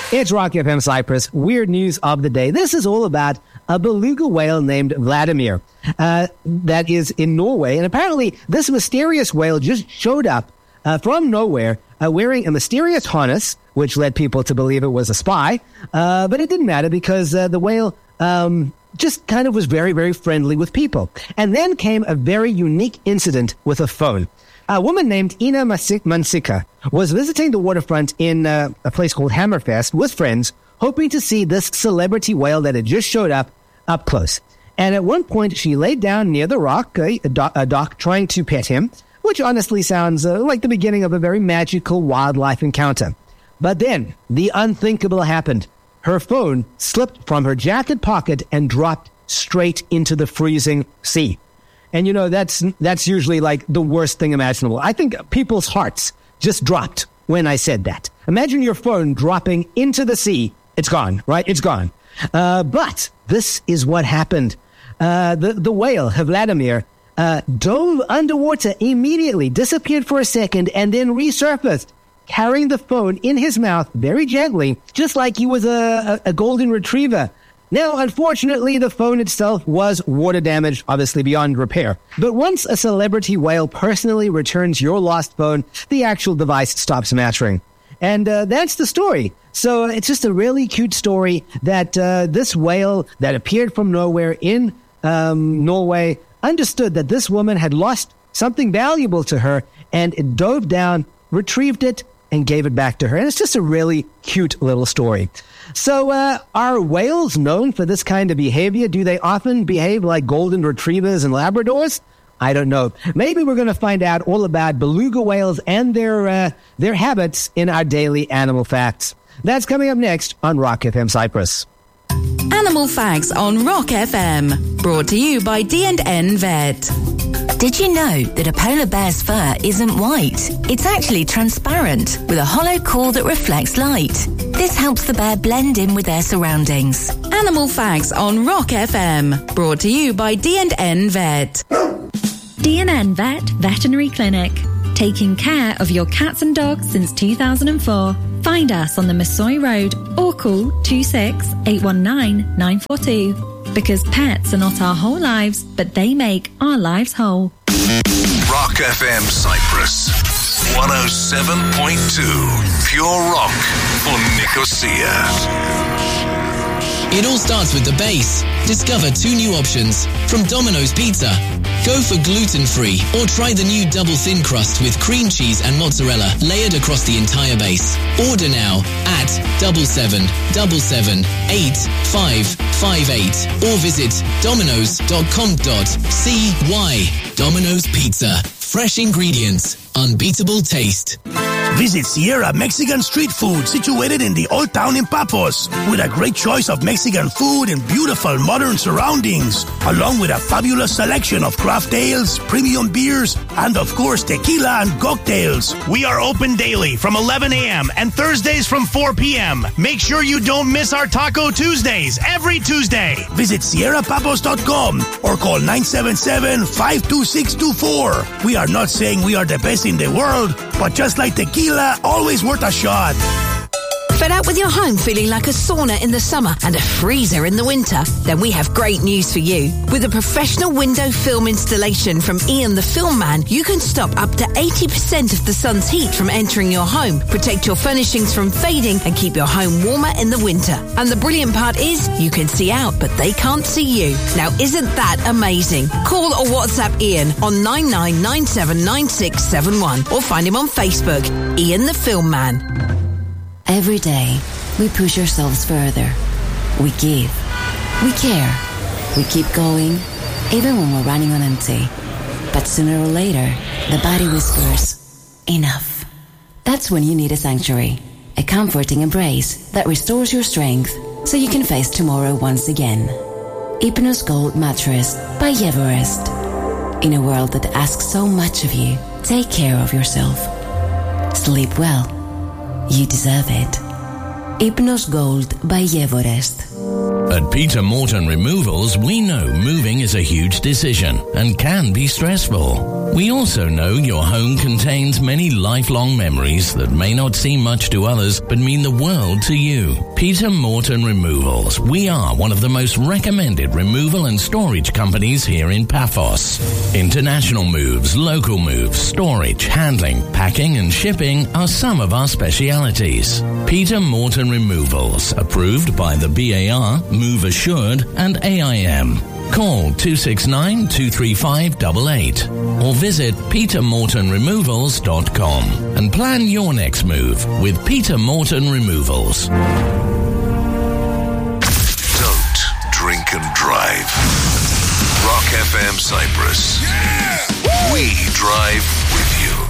It's Rock FM Cyprus. Weird news of the day. This is all about a beluga whale named Vladimir that is in Norway. And apparently this mysterious whale just showed up from nowhere wearing a mysterious harness, which led people to believe it was a spy. But it didn't matter because the whale just kind of was very, very friendly with people. And then came a very unique incident with a phone. A woman named Ina Mansika was visiting the waterfront in a place called Hammerfest with friends, hoping to see this celebrity whale that had just showed up close. And at one point, she laid down near the rock, a dock, trying to pet him, which honestly sounds like the beginning of a very magical wildlife encounter. But then, the unthinkable happened. Her phone slipped from her jacket pocket and dropped straight into the freezing sea. And, you know, that's usually like the worst thing imaginable. I think people's hearts just dropped when I said that. Imagine your phone dropping into the sea. It's gone, right? It's gone. But this is what happened. The whale, Vladimir, dove underwater immediately, disappeared for a second, and then resurfaced, carrying the phone in his mouth very gently, just like he was a golden retriever. Now, unfortunately, the phone itself was water damaged, obviously beyond repair. But once a celebrity whale personally returns your lost phone, the actual device stops mattering. And that's the story. So it's just a really cute story that this whale that appeared from nowhere in Norway understood that this woman had lost something valuable to her, and it dove down, retrieved it, and gave it back to her. And it's just a really cute little story. So are whales known for this kind of behavior? Do they often behave like golden retrievers and Labradors? I don't know. Maybe we're going to find out all about beluga whales and their habits in our daily animal facts. That's coming up next on Rock FM Cyprus. Animal Facts on Rock FM. Brought to you by D&N Vet. Did you know that a polar bear's fur isn't white? It's actually transparent, with a hollow core that reflects light. This helps the bear blend in with their surroundings. Animal Facts on Rock FM. Brought to you by D&N Vet. D&N Vet Veterinary Clinic. Taking care of your cats and dogs since 2004. Find us on the Masoi Road or call 26 819 942. Because pets are not our whole lives, but they make our lives whole. Rock FM Cyprus 107.2 Pure Rock for Nicosia. It all starts with the base. Discover 2 new options from Domino's Pizza. Go for gluten-free or try the new double thin crust with cream cheese and mozzarella layered across the entire base. Order now at 77778558 or visit dominos.com.cy. Domino's Pizza. Fresh ingredients, unbeatable taste. Visit Sierra Mexican Street Food, situated in the Old Town in Papos, with a great choice of Mexican food in beautiful modern surroundings, along with a fabulous selection of craft ales, premium beers, and of course tequila and cocktails. We are open daily from 11 a.m. and Thursdays from 4 p.m. Make sure you don't miss our Taco Tuesdays every Tuesday. Visit sierrapapos.com or call 977-52624. We are not saying we are the best in the world, but just like tequila, always worth a shot. Fed up with your home feeling like a sauna in the summer and a freezer in the winter? Then we have great news for you. With a professional window film installation from Ian the Film Man, you can stop up to 80% of the sun's heat from entering your home, protect your furnishings from fading, and keep your home warmer in the winter. And the brilliant part is, you can see out, but they can't see you. Now, isn't that amazing? Call or WhatsApp Ian on 99979671 or find him on Facebook, Ian the Film Man. Every day, we push ourselves further. We give. We care. We keep going, even when we're running on empty. But sooner or later, the body whispers, enough. That's when you need a sanctuary. A comforting embrace that restores your strength so you can face tomorrow once again. Hypnos Gold Mattress by Everest. In a world that asks so much of you, take care of yourself. Sleep well. You deserve it. Hypnos Gold by Everest. At Peter Morton Removals, we know moving is a huge decision and can be stressful. We also know your home contains many lifelong memories that may not seem much to others, but mean the world to you. Peter Morton Removals. We are one of the most recommended removal and storage companies here in Paphos. International moves, local moves, storage, handling, packing and shipping are some of our specialities. Peter Morton Removals, approved by the BAR, Move Assured and AIM. Call 269-235-88 or visit petermortonremovals.com and plan your next move with Peter Morton Removals. Don't drink and drive. Rock FM Cyprus. Yeah! We drive with you.